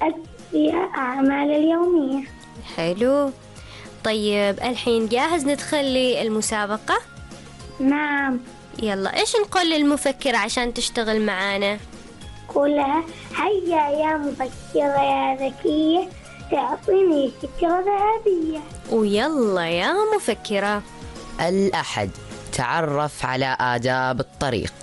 أكتب فيها أعمال اليومية. حلو. طيب الحين جاهز ندخل للمسابقة؟ نعم. يلا إيش نقول للمفكرة عشان تشتغل معانا؟ قولها: هيا يا مفكرة يا ذكية، تعطيني فكرة ذهبية. ويلا يا مفكرة. الأحد، تعرف على آداب الطريق.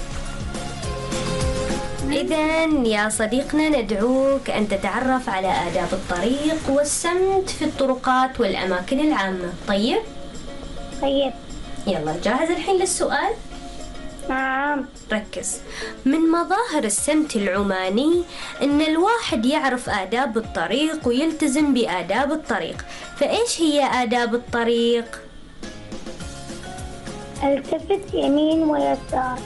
إذن يا صديقنا ندعوك أن تتعرف على آداب الطريق والسمت في الطرقات والأماكن العامة. طيب؟ طيب. يلا جاهز الحين للسؤال؟ نعم. ركز. من مظاهر السمت العماني أن الواحد يعرف آداب الطريق ويلتزم بآداب الطريق، فإيش هي آداب الطريق؟ التفت يمين ويسار،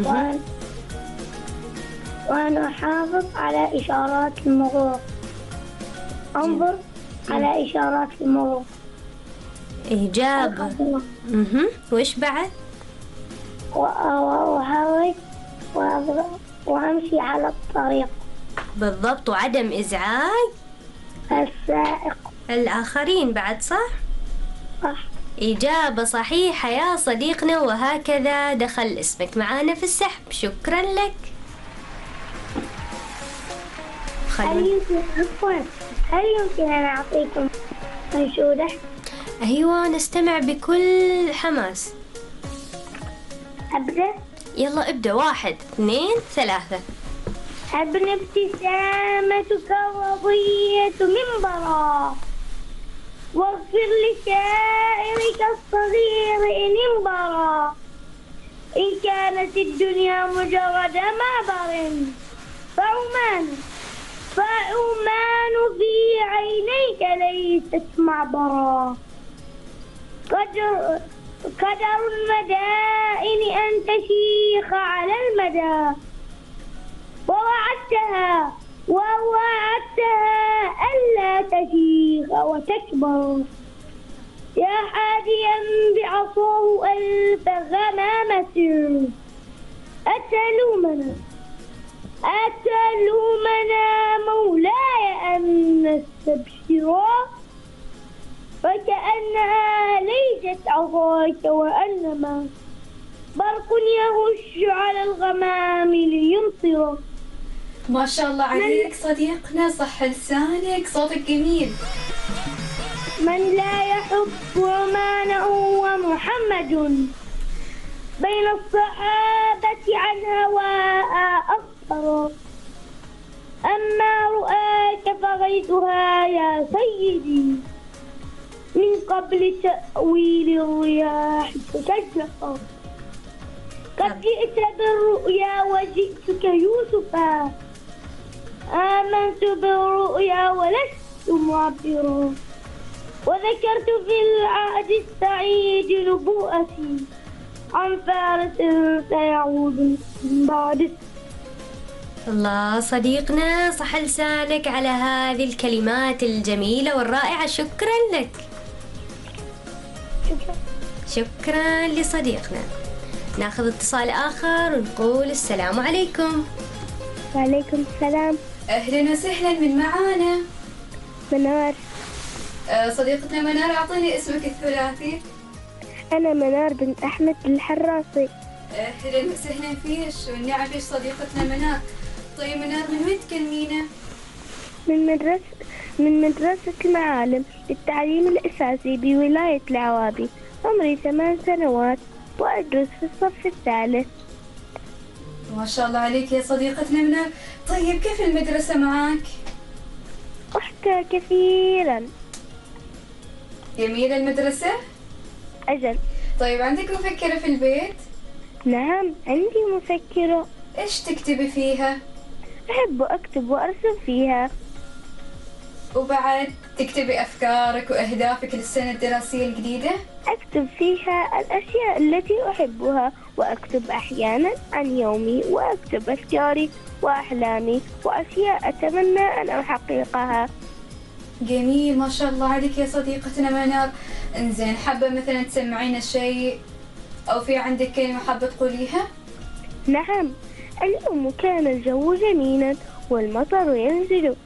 وأن أحافظ على إشارات المرور. انظر على إشارات المرور. إجابة. وإيش بعد؟ وأحرك وأمشي على الطريق. بالضبط، وعدم إزعاج السائق الآخرين بعد. صح؟ صح. إجابة صحيحة يا صديقنا، وهكذا دخل اسمك معانا في السحب. شكرا لك. هل يمكن أن أعطيكم أنشودة؟ أيوة، نستمع بكل حماس. أبدأ؟ يلا ابدأ. 1 2 3. أبنى ابتسامتك الرضية منبرا، واغفر لشاعرك الصغير إن انبرا. إن كانت الدنيا مجرد معبر فعمان في عينيك ليست معبرا. قدر المدائن أن تشيخ على المدى، ووعدتها ألا تشيخ وتكبر. يا حاديا بعصاه ألف غمامة، أتلومنا مولاي أن نستبشرا، فكأنها ليست عصاك وإنما برق يهش على الغمام ليمطر. ما شاء الله عليك صديقنا، صح لسانك، صوتك جميل. من لا يحب عمان هو محمد، بين الصحابة عن هواء أخطر. أما رؤاك فغيثها يا سيدي، من قبل تأويل الرياح تشجر. قد جئت بالرؤيا وجئتك يوسفا، آمنت بالرؤيا ولست معبرا. وذكرت في العهد السعيد نبوءتي، عن فارس سيعود من بعد. الله صديقنا، صح لسانك على هذه الكلمات الجميلة والرائعة. شكرا لك. شكرا لصديقنا. ناخذ اتصال آخر ونقول السلام عليكم. وعليكم السلام. أهلا وسهلا، من معانا؟ منار. صديقتنا منار، أعطيني اسمك الثلاثي. أنا منار بنت أحمد الحراسي. أهلا وسهلا فيش، والنعم فيش صديقتنا منار. طيب منار، من وين تكلمينا؟ من مدرسة المعالم للتعليم الأساسي بولاية العوابي. عمري 8 سنوات وأدرس في الصف الثالث. ما شاء الله عليك يا صديقتنا منار. طيب كيف المدرسة معاك؟ أحكى كثيرا. جميلة المدرسة؟ أجل. طيب عندك مفكرة في البيت؟ نعم عندي مفكرة. إيش تكتبي فيها؟ أحب أكتب وأرسم فيها. وبعد تكتبي أفكارك وأهدافك للسنة الدراسية الجديدة؟ أكتب فيها الأشياء التي أحبها، وأكتب أحيانا عن يومي، وأكتب أفكاري وأحلامي وأشياء أتمنى أن أحققها. جميل، ما شاء الله عليك يا صديقتنا منار. انزين، حابة مثلا تسمعينا شيء أو في عندك كلمة حابة تقوليها؟ نعم، اليوم كان الجو جميلا والمطر ينزل